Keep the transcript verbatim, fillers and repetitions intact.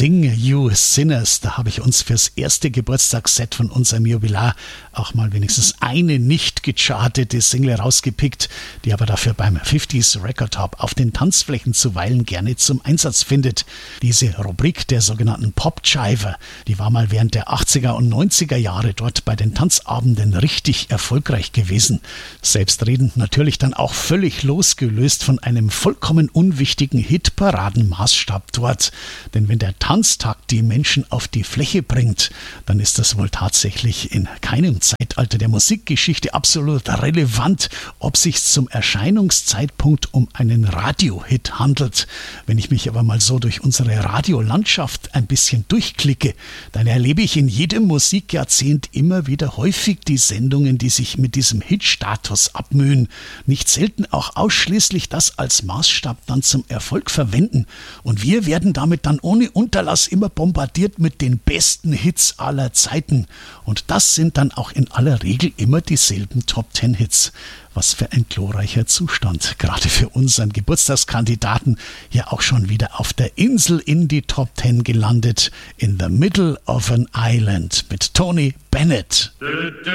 Sing You Sinners. Da habe ich uns fürs erste Geburtstagsset von unserem Jubilar auch mal wenigstens eine nicht gechartete Single rausgepickt, die aber dafür beim fünfziger Record Top auf den Tanzflächen zuweilen gerne zum Einsatz findet. Diese Rubrik der sogenannten Pop-Jiver, die war mal während der achtziger und neunziger Jahre dort bei den Tanzabenden richtig erfolgreich gewesen. Selbstredend natürlich dann auch völlig losgelöst von einem vollkommen unwichtigen Hitparadenmaßstab dort. Denn wenn der Tanztakt die Menschen auf die Fläche bringt, dann ist das wohl tatsächlich in keinem Zeitalter der Musikgeschichte absolut relevant, ob sich zum Erscheinungszeitpunkt um einen Radiohit handelt. Wenn ich mich aber mal so durch unsere Radiolandschaft ein bisschen durchklicke, dann erlebe ich in jedem Musikjahrzehnt immer wieder häufig die Sendungen, die sich mit diesem Hitstatus abmühen, nicht selten auch ausschließlich das als Maßstab dann zum Erfolg verwenden. Und wir werden damit dann ohne Unterlass immer bombardiert mit den besten Hits aller Zeiten. Und das sind dann auch in aller Regel immer dieselben Top-Ten-Hits. Was für ein glorreicher Zustand. Gerade für unseren Geburtstagskandidaten ja auch schon wieder auf der Insel in die Top Ten gelandet. In the Middle of an Island mit Tony Bennett.